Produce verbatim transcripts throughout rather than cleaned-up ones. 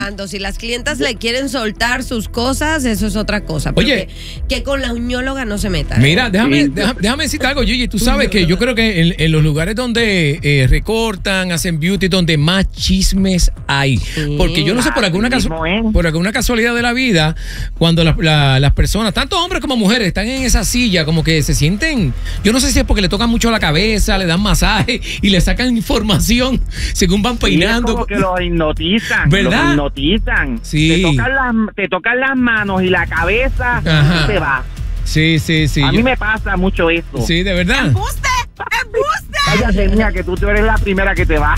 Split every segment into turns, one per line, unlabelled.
Si las clientas le quieren soltar sus cosas, eso es otra cosa. Pero
Oye,
que, que con la uñóloga no se meta.
Mira, déjame,
Sí.
déjame, déjame decirte algo, Gigi. Tú sabes que yo creo que en, en los lugares donde eh, recortan, hacen beauty, donde más chismes hay.
Sí.
Porque yo no sé, por alguna,
Así
casu-
mismo es.
por alguna casualidad de la vida, cuando la- la- las personas, tanto hombres como mujeres, están en esa silla, como que se sienten, yo no sé si es porque le tocan mucho la cabeza, le dan masaje y le sacan información según van
Sí, es
peinando.
como que los hipnotizan,
¿Verdad?
los hipnotizan.
Sí.
Te tocan las, te tocan las manos y la cabeza
Ajá.
y te va.
Sí, sí, sí.
A
yo-
mí me pasa mucho eso.
Sí, de verdad.
¡Embuste! ¡Embuste!
Cállate, mía, que tú, tú eres la primera que te va.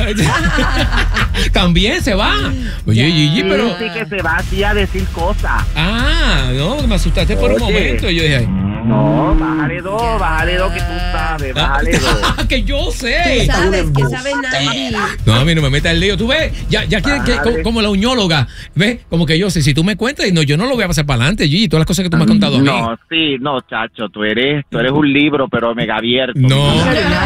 También se va. Oye,
Ya.
Gigi,
Sí,
pero.
sí que se va así a decir cosas.
Ah, no, me asustaste por un
Oye.
momento. Yo dije, ay.
No, bájale dos,
Ya.
bájale dos que tú sabes, bájale dos.
que yo sé.
Tú sabes que sabe nadie.
No, a mí no me meta el lío. Tú ves, ya, ya quieren que,
Vale.
como, como la uñóloga, ¿ves? Como que yo sé, si tú me cuentas, no, yo no lo voy a pasar para adelante, Gigi, todas las cosas que tú me has contado a mí.
No, sí, no, chacho, tú eres, tú eres un libro, pero mega abierto.
No.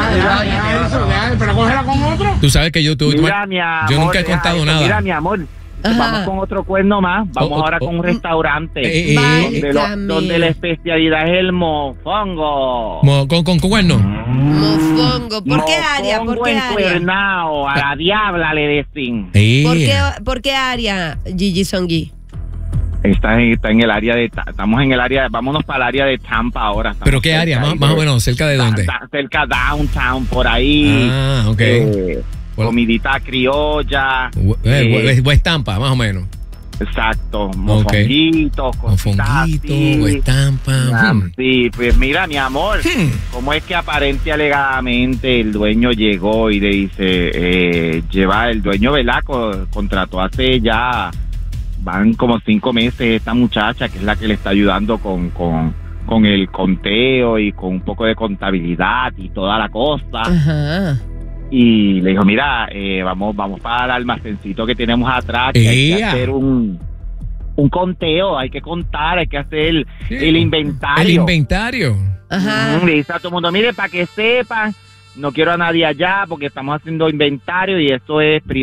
Pero cógela con otro.
Tú sabes que yo, tú, tú-
Mira, mi amor,
yo nunca he
deja
contado
eso.
nada.
Mira, mi amor,
Ajá.
vamos con otro cuerno más. Vamos
Oh, oh,
ahora
oh.
con un restaurante.
Eh, eh,
donde, lo-
Válgame.
donde la especialidad es el mofongo.
Mo- con, con cuerno.
Mofongo. ¿Por qué área? ¿Por
Mofongo
qué área?
encuernao, a la diabla le decín.
Eh.
¿Por qué, ¿Por qué área, Gigi Songui?
Está en, está en el área de, Ta- estamos en el área, vámonos para el área de Tampa ahora. Estamos
¿Pero qué
cerca
área?
ahí
Más, más o
de-
menos, ¿cerca de
da-
dónde?
da- cerca downtown, por ahí.
Ah, ok.
Eh,
Bueno.
comidita criolla.
Hue- eh,
eh,
West Tampa, más o menos.
Exacto, mofonguitos, cositas
Mofonguito,
así.
West Tampa.
Ah,
hmm.
sí, pues mira, mi amor,
Hmm.
¿cómo es que aparente alegadamente el dueño llegó y le dice, eh, lleva el dueño, ¿verdad? Co- contrató hace ya, van como cinco meses esta muchacha que es la que le está ayudando con, con, con el conteo y con un poco de contabilidad y toda la cosa.
Ajá.
Y le dijo, mira, eh, vamos vamos para el almacencito que tenemos atrás, que hay que
¡Ea!
hacer un, un conteo, hay que contar, hay que hacer
Sí.
el inventario.
El inventario.
Ajá.
Mm, le dice a todo el mundo, mire, para que sepan, no quiero a nadie allá porque estamos haciendo inventario y esto es